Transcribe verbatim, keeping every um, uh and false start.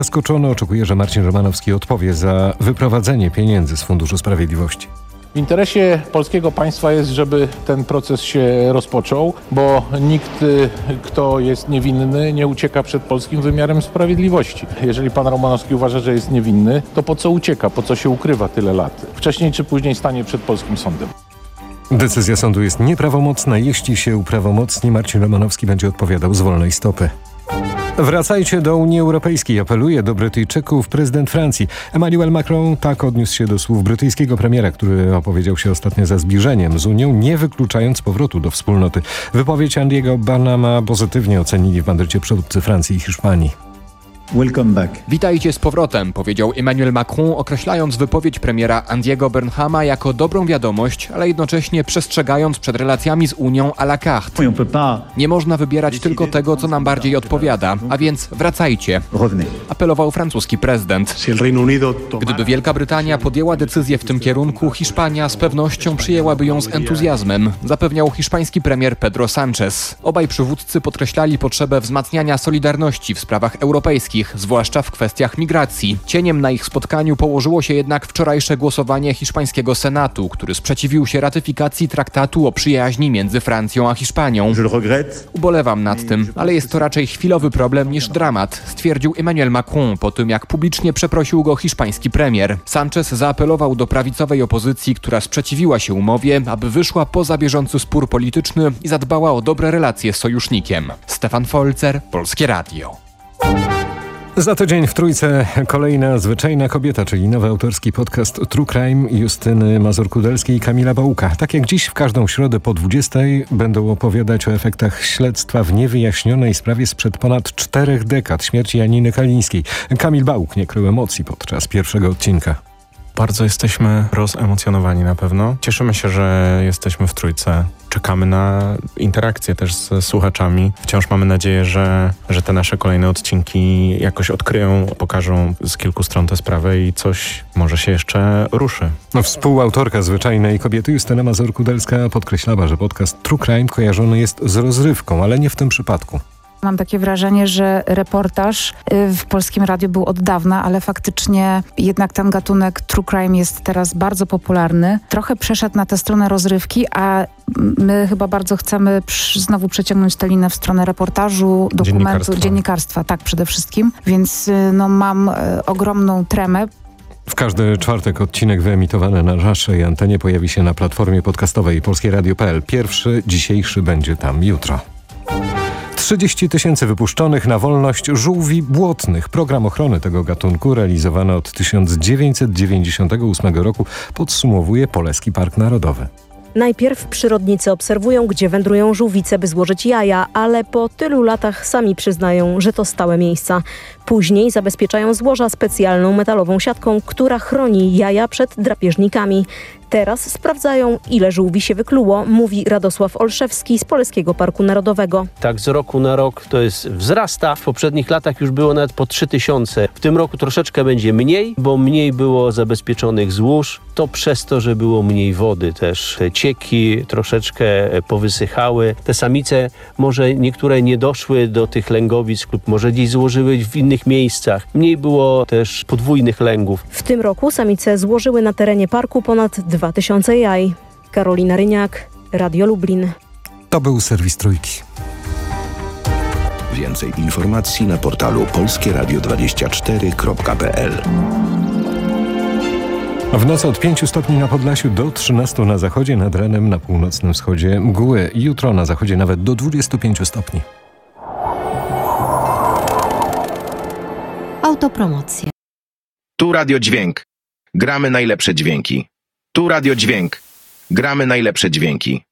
Zaskoczony oczekuje, że Marcin Romanowski odpowie za wyprowadzenie pieniędzy z Funduszu Sprawiedliwości. W interesie polskiego państwa jest, żeby ten proces się rozpoczął, bo nikt, kto jest niewinny, nie ucieka przed polskim wymiarem sprawiedliwości. Jeżeli pan Romanowski uważa, że jest niewinny, to po co ucieka, po co się ukrywa tyle lat? Wcześniej czy później stanie przed polskim sądem. Decyzja sądu jest nieprawomocna. Jeśli się uprawomocni, Marcin Romanowski będzie odpowiadał z wolnej stopy. Wracajcie do Unii Europejskiej, apeluje do Brytyjczyków prezydent Francji. Emmanuel Macron tak odniósł się do słów brytyjskiego premiera, który opowiedział się ostatnio za zbliżeniem z Unią, nie wykluczając powrotu do wspólnoty. Wypowiedź Andiego Burnhama pozytywnie ocenili w Madrycie przywódcy Francji i Hiszpanii. Welcome back. Witajcie z powrotem, powiedział Emmanuel Macron, określając wypowiedź premiera Andiego Burnhama jako dobrą wiadomość, ale jednocześnie przestrzegając przed relacjami z Unią à la carte. Nie można wybierać tylko tego, co nam bardziej odpowiada, a więc wracajcie, apelował francuski prezydent. Gdyby Wielka Brytania podjęła decyzję w tym kierunku, Hiszpania z pewnością przyjęłaby ją z entuzjazmem, zapewniał hiszpański premier Pedro Sánchez. Obaj przywódcy podkreślali potrzebę wzmacniania solidarności w sprawach europejskich, zwłaszcza w kwestiach migracji. Cieniem na ich spotkaniu położyło się jednak wczorajsze głosowanie hiszpańskiego Senatu, który sprzeciwił się ratyfikacji traktatu o przyjaźni między Francją a Hiszpanią. Ubolewam nad tym, ale jest to raczej chwilowy problem niż dramat, stwierdził Emmanuel Macron po tym, jak publicznie przeprosił go hiszpański premier. Sánchez zaapelował do prawicowej opozycji, która sprzeciwiła się umowie, aby wyszła poza bieżący spór polityczny i zadbała o dobre relacje z sojusznikiem. Stefan Folzer, Polskie Radio. Za tydzień w Trójce kolejna zwyczajna kobieta, czyli nowy autorski podcast True Crime Justyny Mazur-Kudelskiej i Kamila Bałuka. Tak jak dziś w każdą środę po dwudziestej będą opowiadać o efektach śledztwa w niewyjaśnionej sprawie sprzed ponad czterech dekad śmierci Janiny Kalińskiej. Kamil Bałuk nie krył emocji podczas pierwszego odcinka. Bardzo jesteśmy rozemocjonowani na pewno. Cieszymy się, że jesteśmy w Trójce. Czekamy na interakcję też z słuchaczami. Wciąż mamy nadzieję, że, że te nasze kolejne odcinki jakoś odkryją, pokażą z kilku stron tę sprawę i coś może się jeszcze ruszy. No, współautorka zwyczajnej kobiety Justyna Mazur-Kudelska podkreślała, że podcast True Crime kojarzony jest z rozrywką, ale nie w tym przypadku. Mam takie wrażenie, że reportaż w Polskim Radiu był od dawna, ale faktycznie jednak ten gatunek true crime jest teraz bardzo popularny. Trochę przeszedł na tę stronę rozrywki, a my chyba bardzo chcemy przy, znowu przeciągnąć tę linę w stronę reportażu, dokumentu, dziennikarstwa, dziennikarstwa tak przede wszystkim. Więc no, mam e, ogromną tremę. W każdy czwartek odcinek wyemitowany na naszej antenie pojawi się na platformie podcastowej polskie radio kropka p l. Pierwszy, dzisiejszy będzie tam jutro. trzydzieści tysięcy wypuszczonych na wolność żółwi błotnych. Program ochrony tego gatunku realizowany od tysiąc dziewięćset dziewięćdziesiątego ósmego roku podsumowuje Poleski Park Narodowy. Najpierw przyrodnicy obserwują, gdzie wędrują żółwice, by złożyć jaja, ale po tylu latach sami przyznają, że to stałe miejsca. Później zabezpieczają złoża specjalną metalową siatką, która chroni jaja przed drapieżnikami. Teraz sprawdzają, ile żółwi się wykluło, mówi Radosław Olszewski z Poleskiego Parku Narodowego. Tak z roku na rok to jest wzrasta. W poprzednich latach już było nawet po trzy tysiące. W tym roku troszeczkę będzie mniej, bo mniej było zabezpieczonych złóż. To przez to, że było mniej wody też. Te cieki troszeczkę powysychały. Te samice może niektóre nie doszły do tych lęgowisk lub może gdzieś złożyły w innych miejscach. Mniej było też podwójnych lęgów. W tym roku samice złożyły na terenie parku ponad dwa tysiące jaj. Karolina Ryniak, Radio Lublin. To był serwis Trójki. Więcej informacji na portalu polskie radio dwadzieścia cztery kropka p l. W nocy od pięciu stopni na Podlasiu do trzynastu na zachodzie, nad ranem na północnym wschodzie mgły. Jutro na zachodzie nawet do dwudziestu pięciu stopni. Autopromocja. Tu Radio Dźwięk. Gramy najlepsze dźwięki. Tu Radio Dźwięk. Gramy najlepsze dźwięki.